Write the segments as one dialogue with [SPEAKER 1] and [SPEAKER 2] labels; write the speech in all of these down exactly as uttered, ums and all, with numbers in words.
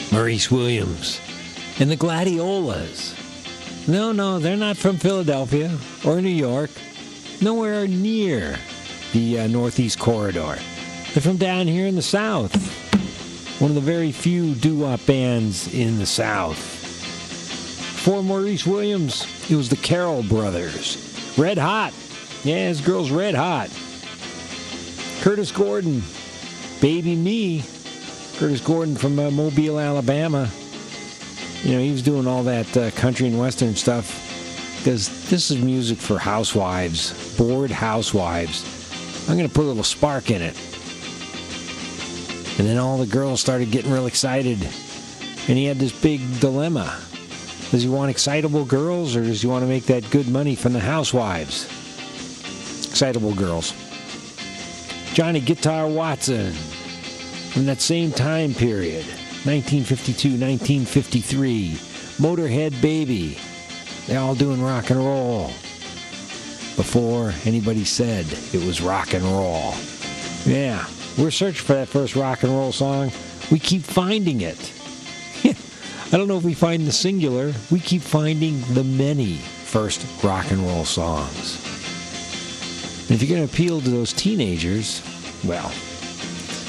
[SPEAKER 1] Maurice Williams, and the Gladiolas. No, no, they're not from Philadelphia or New York. Nowhere near the uh, Northeast Corridor. They're from down here in the South. One of the very few doo-wop bands in the South. For Maurice Williams, it was the Carroll Brothers. Red hot. Yeah, his girl's red hot. Curtis Gordon, Baby Me. Curtis Gordon from uh, Mobile, Alabama. You know, he was doing all that uh, country and western stuff because this is music for housewives, bored housewives. I'm going to put a little spark in it. And then all the girls started getting real excited. And he had this big dilemma. Does he want excitable girls or does he want to make that good money from the housewives? Excitable girls. Johnny Guitar Watson from that same time period, nineteen fifty-two, nineteen fifty-three, Motorhead Baby. They're all doing rock and roll before anybody said it was rock and roll. Yeah, we're searching for that first rock and roll song. We keep finding it. I don't know if we find the singular. We keep finding the many first rock and roll songs. And if you're going to appeal to those teenagers, well,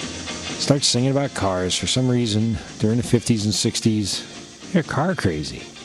[SPEAKER 1] start singing about cars. For some reason, during the fifties and sixties, they're car crazy.